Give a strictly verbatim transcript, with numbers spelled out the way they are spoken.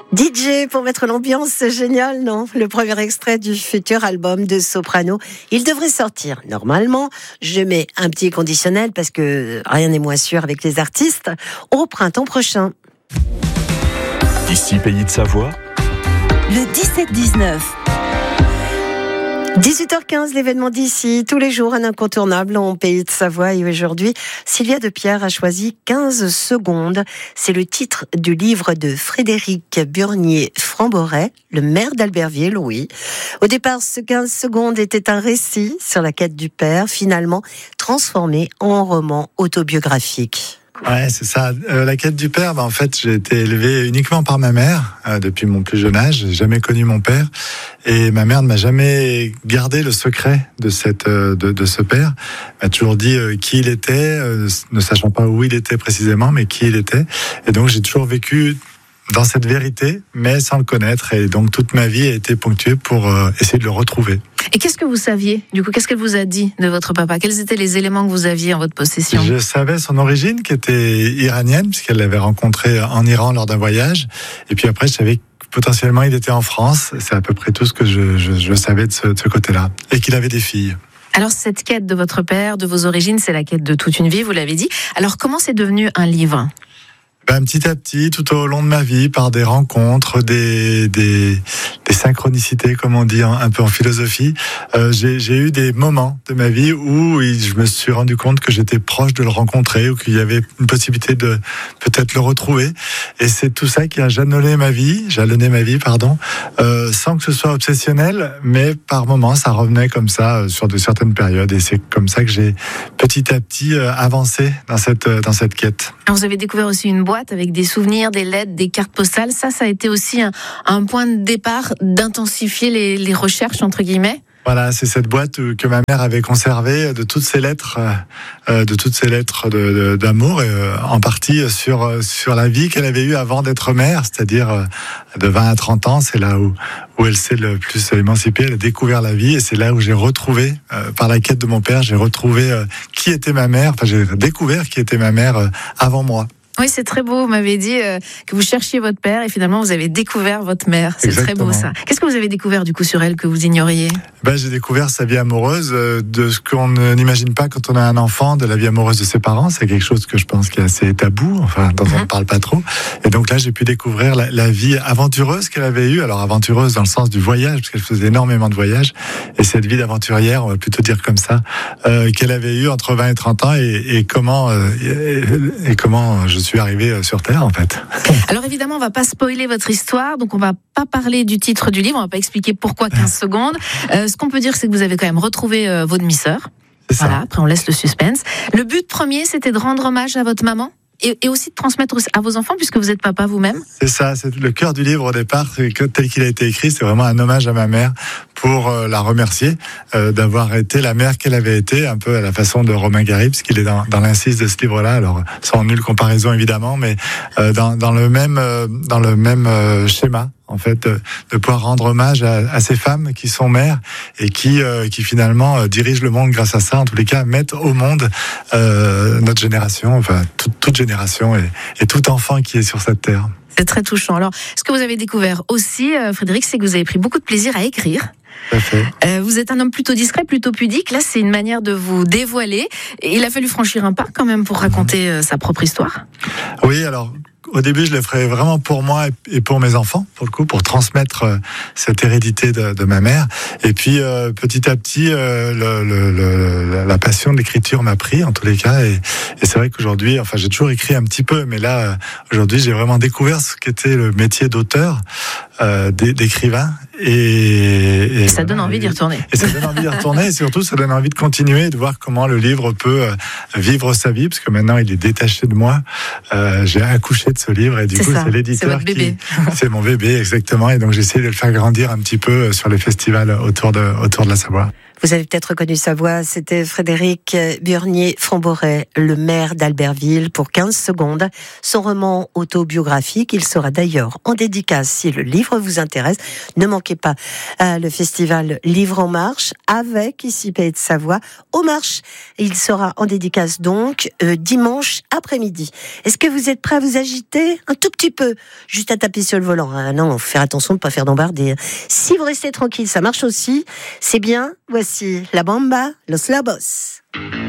D J pour mettre l'ambiance, c'est génial, non? Le premier extrait du futur album de Soprano. Il devrait sortir normalement. Je mets un petit conditionnel parce que rien n'est moins sûr avec les artistes. Au printemps prochain. Ici, Pays de Savoie. Le dix-sept dix-neuf. dix-huit heures quinze, l'événement d'ici, tous les jours, un incontournable en Pays de Savoie. Et aujourd'hui, Sylvia Depierre a choisi quinze secondes. C'est le titre du livre de Frédéric Burnier-Framboret, le maire d'Albertville, oui. Au départ, ce quinze secondes était un récit sur la quête du père, finalement transformé en roman autobiographique. Ouais, c'est ça. Euh, la quête du père, bah, en fait, j'ai été élevé uniquement par ma mère euh, depuis mon plus jeune âge. J'ai jamais connu mon père et ma mère ne m'a jamais gardé le secret de cette euh, de, de ce père. Elle m'a toujours dit euh, qui il était, euh, ne sachant pas où il était précisément, mais qui il était. Et donc j'ai toujours vécu dans cette vérité, mais sans le connaître. Et donc toute ma vie a été ponctuée pour euh, essayer de le retrouver. Et qu'est-ce que vous saviez? Du coup, qu'est-ce qu'elle vous a dit de votre papa? Quels étaient les éléments que vous aviez en votre possession? Je savais son origine, qui était iranienne, puisqu'elle l'avait rencontré en Iran lors d'un voyage. Et puis après, je savais que potentiellement il était en France. C'est à peu près tout ce que je, je, je savais de ce, de ce côté-là. Et qu'il avait des filles. Alors, cette quête de votre père, de vos origines, c'est la quête de toute une vie, vous l'avez dit. Alors, comment c'est devenu un livre? Ben, petit à petit, tout au long de ma vie, par des rencontres, des, des, des synchronicités, comme on dit un, un peu en philosophie, euh, j'ai, j'ai eu des moments de ma vie où je me suis rendu compte que j'étais proche de le rencontrer ou qu'il y avait une possibilité de peut-être le retrouver. Et c'est tout ça qui a jalonné ma vie, jalonné ma vie, pardon, euh, sans que ce soit obsessionnel, mais par moments, ça revenait comme ça euh, sur de certaines périodes. Et c'est comme ça que j'ai petit à petit euh, avancé dans cette, dans cette quête. Alors, vous avez découvert aussi une boîte avec des souvenirs, des lettres, des cartes postales. Ça, ça a été aussi un, un point de départ d'intensifier les, les recherches, entre guillemets. Voilà, c'est cette boîte que ma mère avait conservée de toutes ces lettres, euh, de toutes ces lettres de, de, d'amour, euh, en partie sur sur la vie qu'elle avait eue avant d'être mère, c'est-à-dire euh, de vingt à trente ans. C'est là où où elle s'est le plus émancipée, elle a découvert la vie, et c'est là où j'ai retrouvé, euh, par la quête de mon père, j'ai retrouvé euh, qui était ma mère. Enfin, j'ai découvert qui était ma mère euh, avant moi. Oui, c'est très beau. Vous m'avez dit euh, que vous cherchiez votre père et finalement vous avez découvert votre mère. C'est Exactement. Très beau ça. Qu'est-ce que vous avez découvert du coup sur elle que vous ignoriez? Ben, j'ai découvert sa vie amoureuse, euh, de ce qu'on n'imagine pas quand on a un enfant, de la vie amoureuse de ses parents. C'est quelque chose que je pense qui est assez tabou, enfin dont on ne parle pas trop. Et donc là, j'ai pu découvrir la, la vie aventureuse qu'elle avait eue. Alors aventureuse dans le sens du voyage, parce qu'elle faisait énormément de voyages. Et cette vie d'aventurière, on va plutôt dire comme ça, euh, qu'elle avait eue entre vingt et trente ans, et, et comment euh, et, et comment je suis arrivé sur Terre, en fait. Alors évidemment, on va pas spoiler votre histoire, donc on va pas parler du titre du livre, on va pas expliquer pourquoi quinze secondes. Euh, ce qu'on peut dire, c'est que vous avez quand même retrouvé euh, vos demi-sœurs. C'est ça. Voilà, après on laisse le suspense. Le but premier, c'était de rendre hommage à votre maman et, et aussi de transmettre à vos enfants, puisque vous êtes papa vous-même. C'est ça, c'est le cœur du livre au départ, tel qu'il a été écrit, c'est vraiment un hommage à ma mère pour euh, la remercier euh, d'avoir été la mère qu'elle avait été, un peu à la façon de Romain Gary, puisqu'il est dans, dans l'incise de ce livre-là. Alors sans nulle comparaison évidemment, mais euh, dans, dans le même euh, dans le même euh, schéma. En fait, de, de pouvoir rendre hommage à, à ces femmes qui sont mères et qui, euh, qui finalement euh, dirigent le monde grâce à ça. En tous les cas, mettent au monde euh, notre génération, enfin toute, toute génération et, et tout enfant qui est sur cette terre. C'est très touchant. Alors, ce que vous avez découvert aussi, euh, Frédéric, c'est que vous avez pris beaucoup de plaisir à écrire. Euh, vous êtes un homme plutôt discret, plutôt pudique. Là, c'est une manière de vous dévoiler. Et il a fallu franchir un pas quand même pour raconter euh, sa propre histoire. Oui, alors... Au début, je le ferais vraiment pour moi et pour mes enfants, pour le coup, pour transmettre cette hérédité de, de ma mère. Et puis, euh, petit à petit, euh, le, le, le, la passion de l'écriture m'a pris, en tous les cas. Et, et c'est vrai qu'aujourd'hui, enfin, j'ai toujours écrit un petit peu, mais là, aujourd'hui, j'ai vraiment découvert ce qu'était le métier d'auteur, euh, d'écrivain. Et, et ça donne envie d'y retourner. Et ça donne envie d'y retourner, et surtout, ça donne envie de continuer, de voir comment le livre peut vivre sa vie, parce que maintenant, il est détaché de moi. Euh, j'ai accouché de ce livre, et du c'est coup, ça, c'est l'éditeur c'est qui... C'est mon bébé, exactement. Et donc, j'essaie de le faire grandir un petit peu sur les festivals autour de, autour de la Savoie. Vous avez peut-être reconnu sa voix, c'était Frédéric Burnier-Framboret, le maire d'Albertville, pour quinze secondes. Son roman autobiographique, il sera d'ailleurs en dédicace si le livre vous intéresse. Ne manquez pas euh, le festival Livre en Marche avec ici Pays de Savoie au Marche. Il sera en dédicace donc euh, dimanche après-midi. Est-ce que vous êtes prêts à vous agiter un tout petit peu, juste à taper sur le volant? Ah non, faut faire attention de ne pas faire d'embarder. Si vous restez tranquille, ça marche aussi. C'est bien. Voici La Bamba, Los Lobos.